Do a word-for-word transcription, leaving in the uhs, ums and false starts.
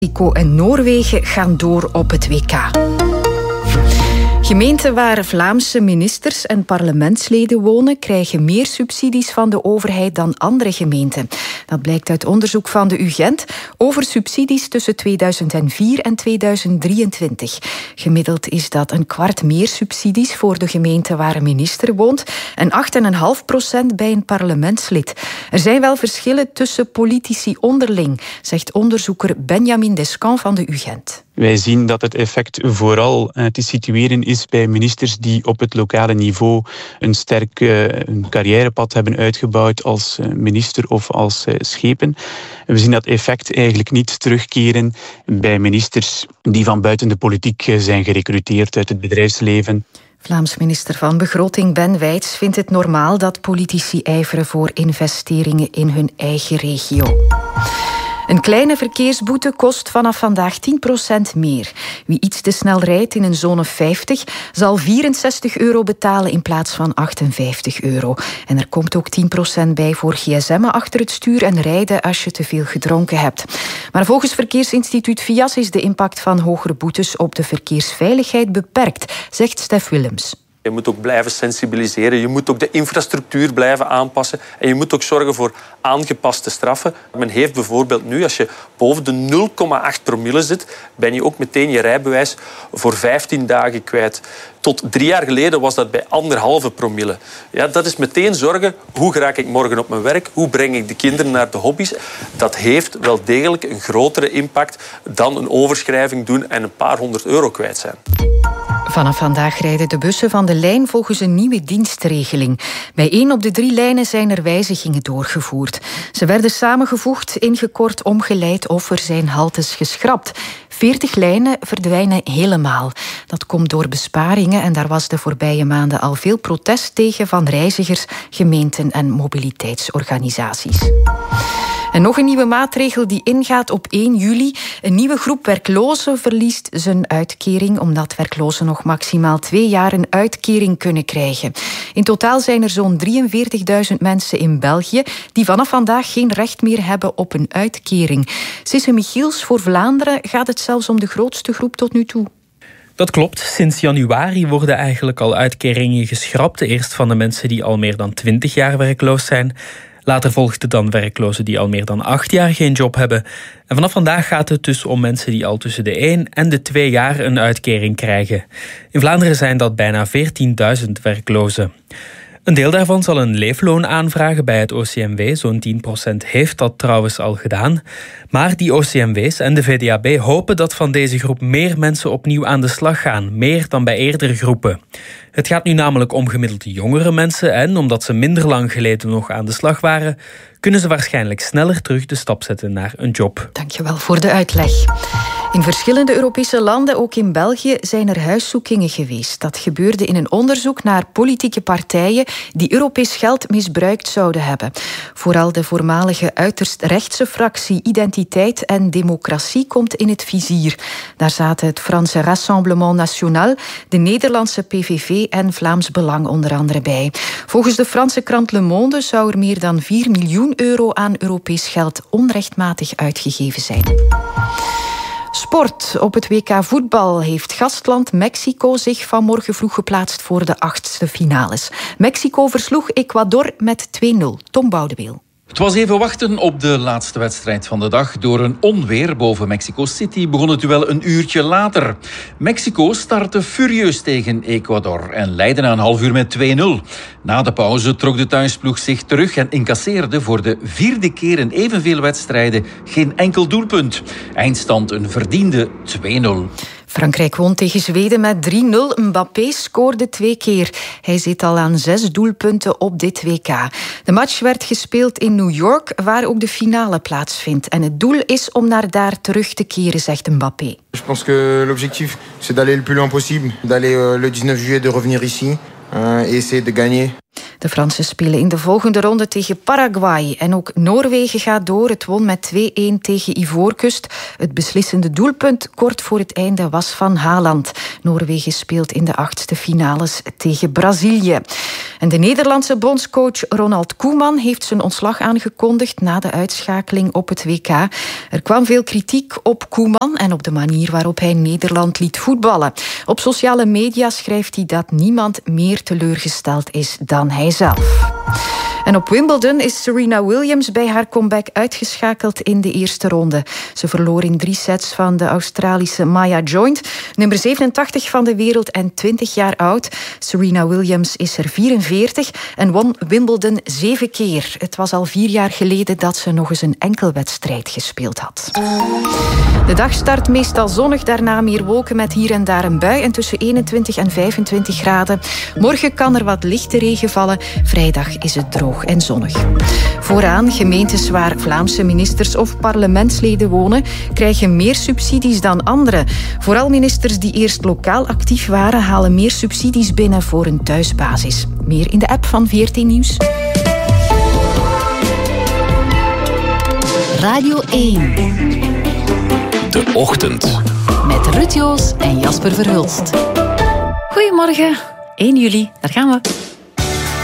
Mexico en Noorwegen gaan door op het W K. Gemeenten waar Vlaamse ministers en parlementsleden wonen krijgen meer subsidies van de overheid dan andere gemeenten. Dat blijkt uit onderzoek van de U Gent over subsidies tussen tweeduizend vier en tweeduizend drieëntwintig. Gemiddeld is dat een kwart meer subsidies voor de gemeente waar een minister woont en acht komma vijf procent bij een parlementslid. Er zijn wel verschillen tussen politici onderling, zegt onderzoeker Benjamin Descamps van de U Gent. Wij zien dat het effect vooral te situeren is bij ministers die op het lokale niveau een sterk uh, een carrièrepad hebben uitgebouwd als minister of als uh, schepen. We zien dat effect eigenlijk niet terugkeren bij ministers die van buiten de politiek zijn gerecruiteerd uit het bedrijfsleven. Vlaams minister van Begroting Ben Wijts vindt het normaal dat politici ijveren voor investeringen in hun eigen regio. Een kleine verkeersboete kost vanaf vandaag tien procent meer. Wie iets te snel rijdt in een zone vijftig zal vierenzestig euro betalen in plaats van achtenvijftig euro. En er komt ook tien procent bij voor gsm'en achter het stuur en rijden als je te veel gedronken hebt. Maar volgens Verkeersinstituut V I A S is de impact van hogere boetes op de verkeersveiligheid beperkt, zegt Stef Willems. Je moet ook blijven sensibiliseren, je moet ook de infrastructuur blijven aanpassen en je moet ook zorgen voor aangepaste straffen. Men heeft bijvoorbeeld nu, als je boven de nul komma acht promille zit, ben je ook meteen je rijbewijs voor vijftien dagen kwijt. Tot drie jaar geleden was dat bij anderhalve promille. Ja, dat is meteen zorgen, hoe raak ik morgen op mijn werk? Hoe breng ik de kinderen naar de hobby's? Dat heeft wel degelijk een grotere impact dan een overschrijving doen en een paar honderd euro kwijt zijn. Vanaf vandaag rijden de bussen van de lijn volgens een nieuwe dienstregeling. Bij één op de drie lijnen zijn er wijzigingen doorgevoerd. Ze werden samengevoegd, ingekort, omgeleid of er zijn haltes geschrapt. veertig lijnen verdwijnen helemaal. Dat komt door besparingen en daar was de voorbije maanden al veel protest tegen van reizigers, gemeenten en mobiliteitsorganisaties. En nog een nieuwe maatregel die ingaat op één juli. Een nieuwe groep werklozen verliest zijn uitkering omdat werklozen nog maximaal twee jaar een uitkering kunnen krijgen. In totaal zijn er zo'n drieënveertigduizend mensen in België die vanaf vandaag geen recht meer hebben op een uitkering. Sisse Michiels, voor Vlaanderen gaat het zelfs om de grootste groep tot nu toe. Dat klopt. Sinds januari worden eigenlijk al uitkeringen geschrapt. Eerst van de mensen die al meer dan twintig jaar werkloos zijn. Later volgden dan werklozen die al meer dan acht jaar geen job hebben. En vanaf vandaag gaat het dus om mensen die al tussen de één en de twee jaar een uitkering krijgen. In Vlaanderen zijn dat bijna veertienduizend werklozen. Een deel daarvan zal een leefloon aanvragen bij het O C M W. Zo'n tien procent heeft dat trouwens al gedaan. Maar die O C M W's en de V D A B hopen dat van deze groep meer mensen opnieuw aan de slag gaan. Meer dan bij eerdere groepen. Het gaat nu namelijk om gemiddeld jongere mensen en omdat ze minder lang geleden nog aan de slag waren, kunnen ze waarschijnlijk sneller terug de stap zetten naar een job. Dankjewel voor de uitleg. In verschillende Europese landen, ook in België, zijn er huiszoekingen geweest. Dat gebeurde in een onderzoek naar politieke partijen die Europees geld misbruikt zouden hebben. Vooral de voormalige uiterst rechtse fractie Identiteit en Democratie komt in het vizier. Daar zaten het Franse Rassemblement National, de Nederlandse P V V en Vlaams Belang onder andere bij. Volgens de Franse krant Le Monde zou er meer dan vier miljoen euro aan Europees geld onrechtmatig uitgegeven zijn. Sport. Op het W K voetbal heeft gastland Mexico zich vanmorgen vroeg geplaatst voor de achtste finales. Mexico versloeg Ecuador met twee nul. Tom Boudeweel. Het was even wachten op de laatste wedstrijd van de dag. Door een onweer boven Mexico City begon het duel een uurtje later. Mexico startte furieus tegen Ecuador en leidde na een half uur met twee nul. Na de pauze trok de thuisploeg zich terug en incasseerde voor de vierde keer in evenveel wedstrijden geen enkel doelpunt. Eindstand een verdiende twee nul. Frankrijk won tegen Zweden met drie nul. Mbappé scoorde twee keer. Hij zit al aan zes doelpunten op dit W K. De match werd gespeeld in New York, waar ook de finale plaatsvindt. En het doel is om naar daar terug te keren, zegt Mbappé. Je pense que l'objectif c'est d'aller le plus loin possible, d'aller le dix-neuf juillet de revenir ici euh, et essayer de gagner. De Fransen spelen in de volgende ronde tegen Paraguay. En ook Noorwegen gaat door. Het won met twee-een tegen Ivoorkust. Het beslissende doelpunt kort voor het einde was van Haaland. Noorwegen speelt in de achtste finales tegen Brazilië. En de Nederlandse bondscoach Ronald Koeman heeft zijn ontslag aangekondigd na de uitschakeling op het W K. Er kwam veel kritiek op Koeman en op de manier waarop hij Nederland liet voetballen. Op sociale media schrijft hij dat niemand meer teleurgesteld is dan hij zelf. En op Wimbledon is Serena Williams bij haar comeback uitgeschakeld in de eerste ronde. Ze verloor in drie sets van de Australische Maya Joint, nummer zevenentachtig van de wereld en twintig jaar oud. Serena Williams is er vierenveertig en won Wimbledon zeven keer. Het was al vier jaar geleden dat ze nog eens een enkelwedstrijd gespeeld had. De dag start meestal zonnig, daarna meer wolken met hier en daar een bui en tussen eenentwintig en vijfentwintig graden. Morgen kan er wat lichte regen vallen. Vrijdag is het droog en zonnig. Vooraan, gemeentes waar Vlaamse ministers of parlementsleden wonen, krijgen meer subsidies dan anderen. Vooral ministers die eerst lokaal actief waren, halen meer subsidies binnen voor een thuisbasis. Meer in de app van V R T Nieuws. Radio één. De Ochtend. Met Ruud Joos en Jasper Verhulst. Goedemorgen, één juli, daar gaan we.